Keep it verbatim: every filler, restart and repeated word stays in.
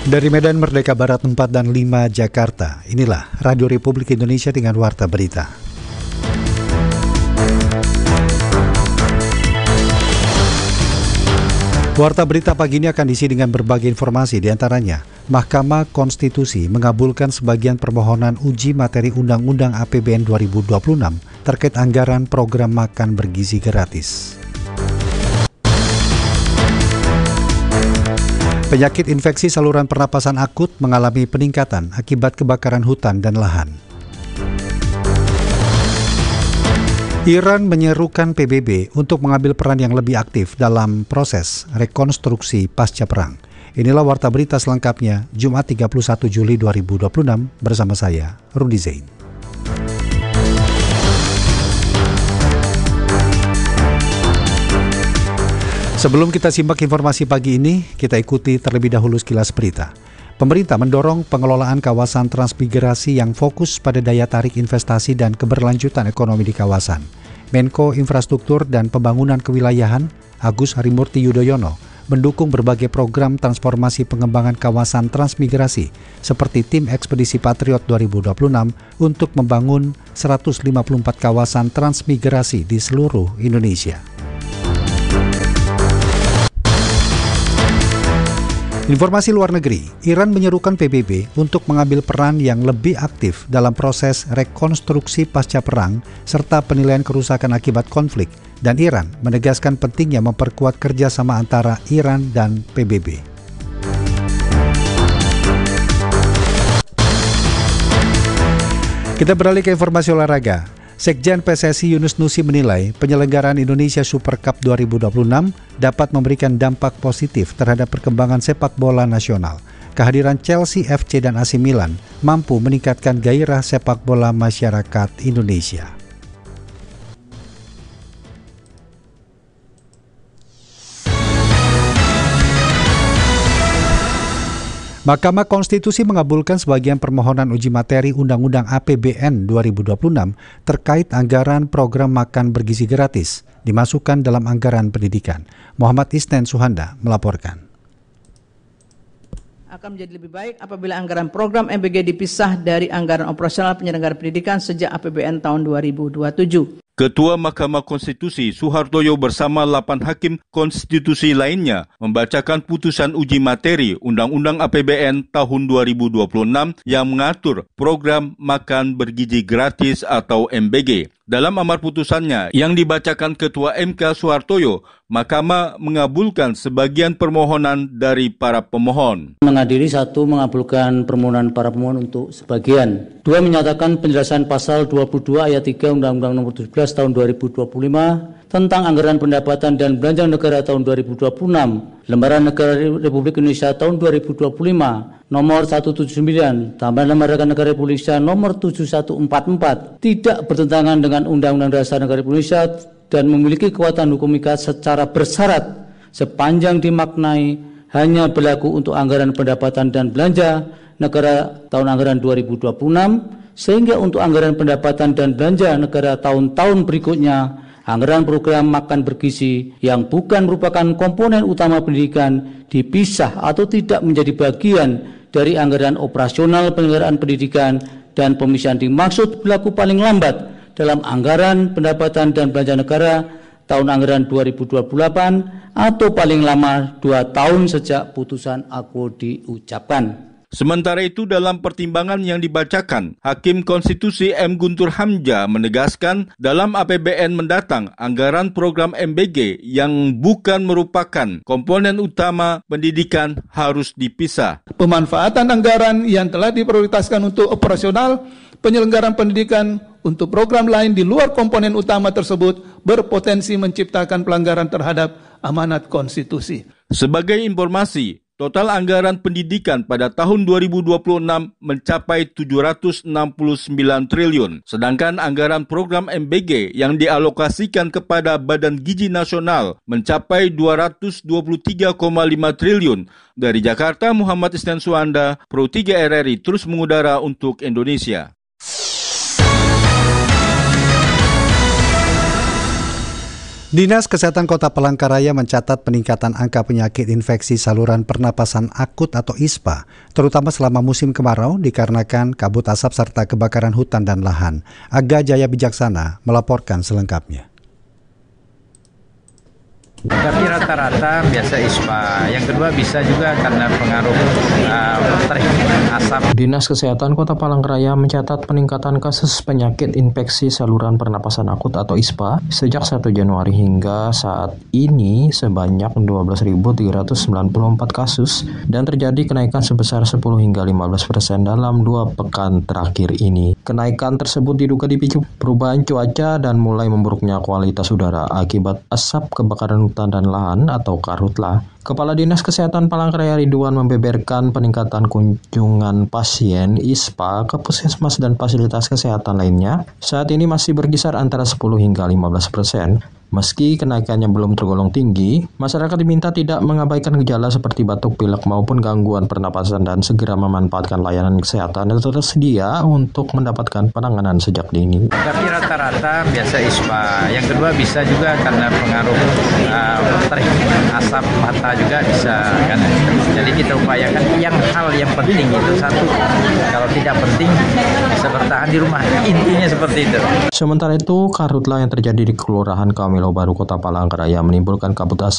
Dari Medan Merdeka Barat empat dan lima Jakarta, inilah Radio Republik Indonesia dengan Warta Berita. Warta Berita pagi ini akan diisi dengan berbagai informasi, diantaranya Mahkamah Konstitusi mengabulkan sebagian permohonan uji materi Undang-Undang A P B N dua ribu dua puluh enam terkait anggaran program makan bergizi gratis. Penyakit infeksi saluran pernapasan akut mengalami peningkatan akibat kebakaran hutan dan lahan. Iran menyerukan P B B untuk mengambil peran yang lebih aktif dalam proses rekonstruksi pasca perang. Inilah Warta Berita selengkapnya, Jumat tiga puluh satu Juli dua ribu dua puluh enam, bersama saya, Rudy Zain. Sebelum kita simak informasi pagi ini, kita ikuti terlebih dahulu sekilas berita. Pemerintah mendorong pengelolaan kawasan transmigrasi yang fokus pada daya tarik investasi dan keberlanjutan ekonomi di kawasan. Menko Infrastruktur dan Pembangunan Kewilayahan, Agus Harimurti Yudhoyono, mendukung berbagai program transformasi pengembangan kawasan transmigrasi, seperti Tim Ekspedisi Patriot dua ribu dua puluh enam untuk membangun seratus lima puluh empat kawasan transmigrasi di seluruh Indonesia. Informasi luar negeri, Iran menyerukan P B B untuk mengambil peran yang lebih aktif dalam proses rekonstruksi pasca perang serta penilaian kerusakan akibat konflik, dan Iran menegaskan pentingnya memperkuat kerjasama antara Iran dan P B B. Kita beralih ke informasi olahraga. Sekjen P S S I Yunus Nusi menilai penyelenggaraan Indonesia Super Cup dua ribu dua puluh enam dapat memberikan dampak positif terhadap perkembangan sepak bola nasional. Kehadiran Chelsea F C dan A C Milan mampu meningkatkan gairah sepak bola masyarakat Indonesia. Mahkamah Konstitusi mengabulkan sebagian permohonan uji materi Undang-Undang A P B N dua ribu dua puluh enam terkait anggaran program makan bergizi gratis dimasukkan dalam anggaran pendidikan. Muhammad Isnen Suhanda melaporkan. Akan menjadi lebih baik apabila anggaran program M B G dipisah dari anggaran operasional penyelenggara pendidikan sejak A P B N tahun dua ribu dua puluh tujuh. Ketua Mahkamah Konstitusi Suhartoyo bersama delapan hakim konstitusi lainnya membacakan putusan uji materi Undang-Undang A P B N tahun dua ribu dua puluh enam yang mengatur program makan bergizi gratis atau M B G. Dalam amar putusannya yang dibacakan Ketua M K Suhartoyo, Mahkamah mengabulkan sebagian permohonan dari para pemohon. Mengadili satu, mengabulkan permohonan para pemohon untuk sebagian. Dua, menyatakan penjelasan pasal dua puluh dua ayat tiga Undang-Undang Nomor tujuh belas Tahun dua ribu dua puluh lima tentang anggaran pendapatan dan belanja negara tahun dua ribu dua puluh enam, Lembaran Negara Republik Indonesia tahun dua ribu dua puluh lima, nomor seratus tujuh puluh sembilan, tambahan Lembaran Negara Republik Indonesia nomor tujuh satu empat empat, tidak bertentangan dengan Undang-Undang Dasar Negara Republik Indonesia dan memiliki kekuatan hukum ikat secara bersyarat sepanjang dimaknai hanya berlaku untuk anggaran pendapatan dan belanja negara tahun anggaran dua ribu dua puluh enam, sehingga untuk anggaran pendapatan dan belanja negara tahun-tahun berikutnya, anggaran program makan bergizi yang bukan merupakan komponen utama pendidikan dipisah atau tidak menjadi bagian dari anggaran operasional penyelenggaraan pendidikan, dan pemisahan dimaksud berlaku paling lambat dalam anggaran pendapatan dan belanja negara tahun anggaran dua ribu dua puluh delapan atau paling lama dua tahun sejak putusan aku diucapkan. Sementara itu, dalam pertimbangan yang dibacakan, Hakim Konstitusi M. Guntur Hamzah menegaskan dalam A P B N mendatang anggaran program M B G yang bukan merupakan komponen utama pendidikan harus dipisah. Pemanfaatan anggaran yang telah diprioritaskan untuk operasional penyelenggaraan pendidikan untuk program lain di luar komponen utama tersebut berpotensi menciptakan pelanggaran terhadap amanat konstitusi. Sebagai informasi, total anggaran pendidikan pada tahun dua ribu dua puluh enam mencapai tujuh ratus enam puluh sembilan triliun, sedangkan anggaran program M B G yang dialokasikan kepada Badan Gizi Nasional mencapai dua ratus dua puluh tiga koma lima triliun. Dari Jakarta, Muhammad Isnen Suhanda, Pro tiga R R I terus mengudara untuk Indonesia. Dinas Kesehatan Kota Palangkaraya mencatat peningkatan angka penyakit infeksi saluran pernapasan akut atau I S P A, terutama selama musim kemarau dikarenakan kabut asap serta kebakaran hutan dan lahan. Aga Jaya Bijaksana melaporkan selengkapnya. Tapi rata-rata biasa I S P A. Yang kedua bisa juga karena pengaruh uh, terik asap. Dinas Kesehatan Kota Palangkaraya mencatat peningkatan kasus penyakit infeksi saluran pernapasan akut atau I S P A sejak satu Januari hingga saat ini sebanyak dua belas ribu tiga ratus sembilan puluh empat kasus dan terjadi kenaikan sebesar sepuluh hingga lima belas persen dalam dua pekan terakhir ini. Kenaikan tersebut diduga dipicu perubahan cuaca dan mulai memburuknya kualitas udara akibat asap kebakaran hutan dan lahan atau karhutla. Kepala Dinas Kesehatan Palangkaraya Ridwan membeberkan peningkatan kunjungan pasien I S P A ke puskesmas dan fasilitas kesehatan lainnya saat ini masih berkisar antara sepuluh hingga lima belas persen. Meski kenaikannya belum tergolong tinggi, masyarakat diminta tidak mengabaikan gejala seperti batuk, pilek maupun gangguan pernapasan dan segera memanfaatkan layanan kesehatan yang tersedia untuk mendapatkan penanganan sejak dini. Tapi rata-rata biasa I S P A. Yang kedua bisa juga karena pengaruh uh, terik asap mata juga bisa kan. Jadi kita upayakan yang hal yang penting itu satu. Kalau tidak penting bisa bertahan di rumah. Intinya seperti itu. Sementara itu, karhutla yang terjadi di Kelurahan Kamilo Baru Kota Palangkaraya menimbulkan kabut asap